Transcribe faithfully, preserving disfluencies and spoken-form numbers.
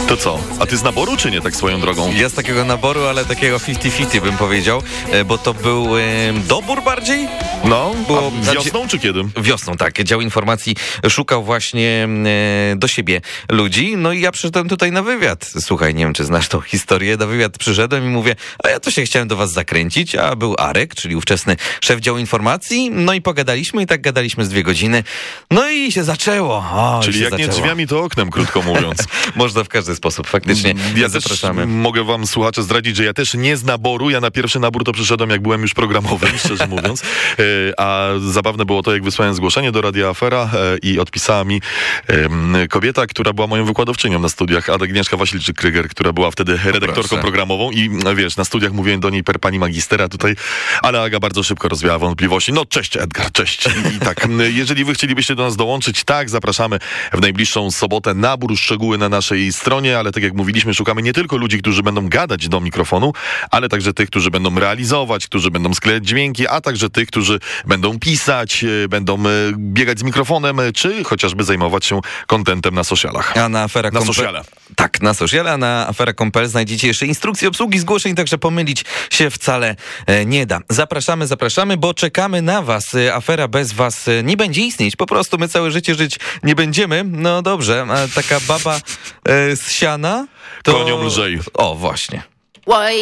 To co? A ty z naboru, czy nie, tak swoją drogą? Ja z takiego naboru, ale takiego pięćdziesiąt pięćdziesiąt bym powiedział, bo to był e, dobór bardziej? No, Było, a wiosną czy kiedy? Wiosną, tak. Dział Informacji szukał właśnie e, do siebie ludzi, no i ja przyszedłem tutaj na wywiad. Słuchaj, nie wiem, czy znasz tą historię. Na wywiad przyszedłem i mówię, a ja to się chciałem do was zakręcić, a był Arek, czyli ówczesny szef działu Informacji, no i pogadaliśmy i tak gadaliśmy z dwie godziny. No i się zaczęło. O, czyli się jak zaczęło. nie drzwiami, to oknem, krótko mówiąc. Można w każdy sposób, faktycznie. Ja Zapraszamy. też mogę wam, słuchacze, zdradzić, że ja też nie z naboru. Ja na pierwszy nabór to przyszedłem, jak byłem już programowym, szczerze mówiąc. A zabawne było to, jak wysłałem zgłoszenie do Radia Afera i odpisała mi kobieta, która była moją wykładowczynią na studiach, Agnieszka Wasilczyk-Kryger, która była wtedy redaktorką Proszę. programową i wiesz, na studiach mówiłem do niej per pani magistera tutaj, ale Aga bardzo szybko rozwiała wątpliwości. No cześć Edgar, cześć. I, i tak, jeżeli wy chcielibyście do nas dołączyć, tak, zapraszamy w najbliższą sobotę. Nabór, szczegóły na naszej stronie, ale tak jak mówiliśmy, szukamy nie tylko ludzi, którzy będą gadać do mikrofonu, ale także tych, którzy będą realizować, którzy będą sklejać dźwięki, a także tych, którzy będą pisać, będą biegać z mikrofonem, czy chociażby zajmować się kontentem na socialach. A na afera Na Kompe- sociale. Tak, na sociale, a na afera kropka com znajdziecie jeszcze instrukcję obsługi zgłoszeń, także pomylić się wcale e, nie da. Zapraszamy, zapraszamy, bo czekamy na was. E, Afera bez was e, nie będzie istnieć. Po prostu my całe życie żyć nie będziemy. No dobrze, a taka baba e, z siana to... Koniom lżej. O, właśnie. Why?